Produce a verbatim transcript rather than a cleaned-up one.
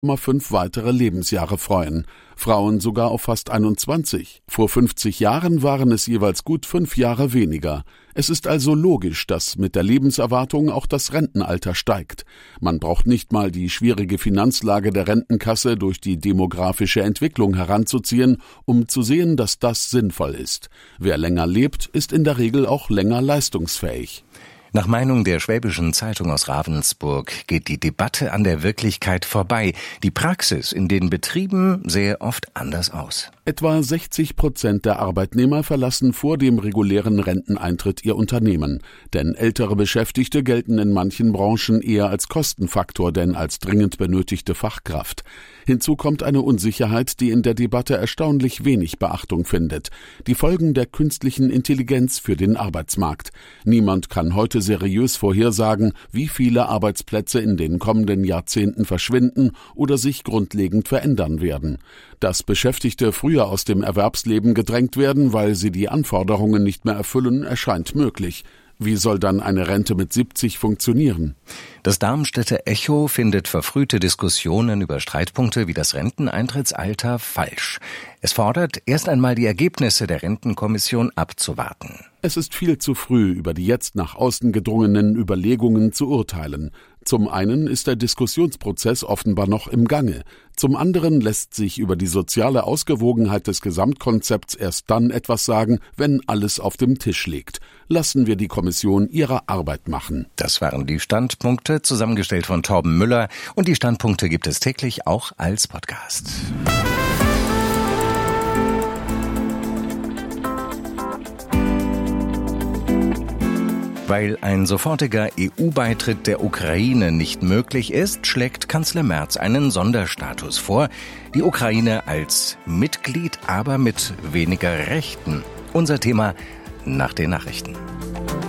fünf weitere Lebensjahre freuen. Frauen sogar auf fast einundzwanzig. Vor fünfzig Jahren waren es jeweils gut fünf Jahre weniger. Es ist also logisch, dass mit der Lebenserwartung auch das Rentenalter steigt. Man braucht nicht mal die schwierige Finanzlage der Rentenkasse durch die demografische Entwicklung heranzuziehen, um zu sehen, dass das sinnvoll ist. Wer länger lebt, ist in der Regel auch länger leistungsfähig. Nach Meinung der Schwäbischen Zeitung aus Ravensburg geht die Debatte an der Wirklichkeit vorbei. Die Praxis in den Betrieben sähe oft anders aus. Etwa sechzig Prozent der Arbeitnehmer verlassen vor dem regulären Renteneintritt ihr Unternehmen. Denn ältere Beschäftigte gelten in manchen Branchen eher als Kostenfaktor denn als dringend benötigte Fachkraft. Hinzu kommt eine Unsicherheit, die in der Debatte erstaunlich wenig Beachtung findet. Die Folgen der künstlichen Intelligenz für den Arbeitsmarkt. Niemand kann heute seriös vorhersagen, wie viele Arbeitsplätze in den kommenden Jahrzehnten verschwinden oder sich grundlegend verändern werden. Dass Beschäftigte früher aus dem Erwerbsleben gedrängt werden, weil sie die Anforderungen nicht mehr erfüllen, erscheint möglich. Wie soll dann eine Rente mit siebzig funktionieren? Das Darmstädter Echo findet verfrühte Diskussionen über Streitpunkte wie das Renteneintrittsalter falsch. Es fordert, erst einmal die Ergebnisse der Rentenkommission abzuwarten. Es ist viel zu früh, über die jetzt nach außen gedrungenen Überlegungen zu urteilen. Zum einen ist der Diskussionsprozess offenbar noch im Gange. Zum anderen lässt sich über die soziale Ausgewogenheit des Gesamtkonzepts erst dann etwas sagen, wenn alles auf dem Tisch liegt. Lassen wir die Kommission ihre Arbeit machen. Das waren die Standpunkte, zusammengestellt von Torben Müller. Und die Standpunkte gibt es täglich auch als Podcast. Weil ein sofortiger E U-Beitritt der Ukraine nicht möglich ist, schlägt Kanzler Merz einen Sonderstatus vor. Die Ukraine als Mitglied, aber mit weniger Rechten. Unser Thema nach den Nachrichten.